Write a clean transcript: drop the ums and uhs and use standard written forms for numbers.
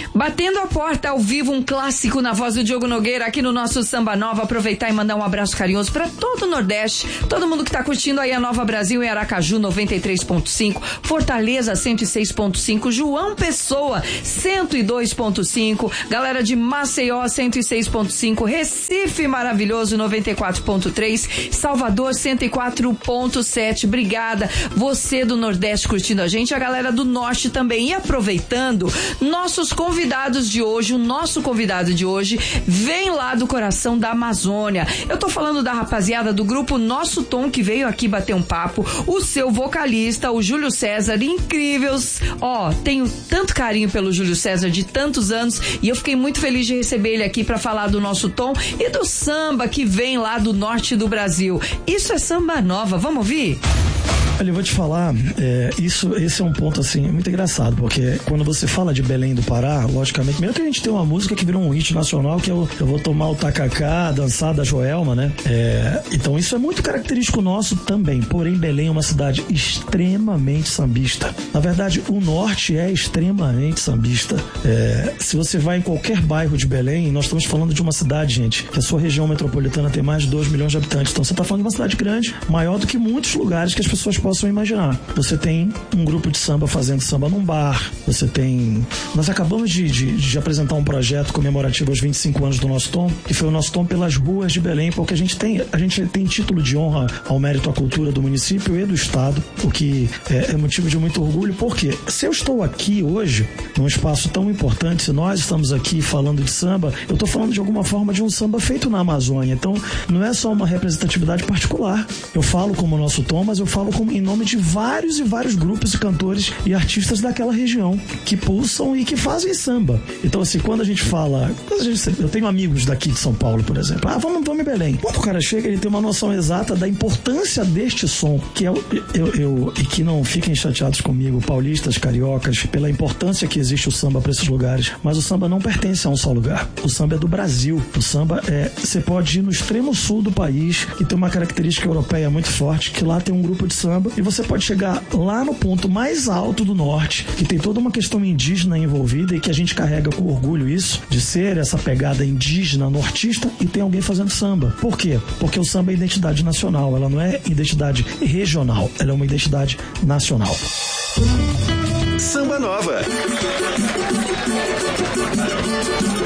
Batendo a porta ao vivo, um clássico na voz do Diogo Nogueira aqui no nosso Samba Nova. Aproveitar e mandar um abraço carinhoso para todo o Nordeste, todo mundo que tá curtindo aí a Nova Brasil em Aracaju 93.5, Fortaleza 106.5, João Pessoa 102.5, galera de Maceió 106.5, Recife maravilhoso 94.3, Salvador 104.7. Obrigada, você do Nordeste curtindo a gente, a galera do Norte também. E aproveitando, nossos convidados de hoje, o nosso convidado de hoje vem lá do coração da Amazônia. Eu tô falando da rapaziada do grupo Nosso Tom, que veio aqui bater um papo, o seu vocalista, o Júlio César, incríveis. Tenho tanto carinho pelo Júlio César de tantos anos e eu fiquei muito feliz de receber ele aqui para falar do Nosso Tom e do samba que vem lá do norte do Brasil. Isso é Samba Nova, vamos ouvir? Olha, eu vou te falar, esse é um ponto assim muito engraçado, porque quando você fala de Belém do Pará, logicamente, primeiro que a gente tem uma música que virou um hit nacional, que é Eu Vou Tomar o Tacacá, dançar da Joelma, né? Então isso é muito característico nosso também, porém Belém é uma cidade extremamente sambista. Na verdade, o norte é extremamente sambista. Se você vai em qualquer bairro de Belém, nós estamos falando de uma cidade, gente, que a sua região metropolitana tem mais de 2 milhões de habitantes, então você está falando de uma cidade grande, maior do que muitos lugares que as pessoas possam imaginar. Você tem um grupo de samba fazendo samba num bar, nós acabamos de apresentar um projeto comemorativo aos 25 anos do Nosso Tom, que foi o Nosso Tom pelas ruas de Belém, porque a gente tem título de honra ao mérito à cultura do município e do estado, o que é motivo de muito orgulho, porque se eu estou aqui hoje, num espaço tão importante, se nós estamos aqui falando de samba, eu estou falando de alguma forma de um samba feito na Amazônia, então não é só uma representatividade particular. Eu falo como Nosso Tom, mas eu falo em nome de vários e vários grupos e cantores e artistas daquela região que pulsam e que fazem samba. Então, assim, quando a gente fala... Eu tenho amigos daqui de São Paulo, por exemplo. Vamos em Belém. Quando o cara chega, ele tem uma noção exata da importância deste som, que é e que não fiquem chateados comigo, paulistas, cariocas, pela importância que existe o samba para esses lugares. Mas o samba não pertence a um só lugar. O samba é do Brasil. O samba você pode ir no extremo sul do país, que tem uma característica europeia muito forte, que lá tem um grupo de samba, e você pode chegar lá no ponto mais alto do norte, que tem toda uma questão indígena envolvida e que a gente carrega com orgulho isso, de ser essa pegada indígena, nortista, e tem alguém fazendo samba. Por quê? Porque o samba é identidade nacional, ela não é identidade regional, ela é uma identidade nacional. Samba Nova.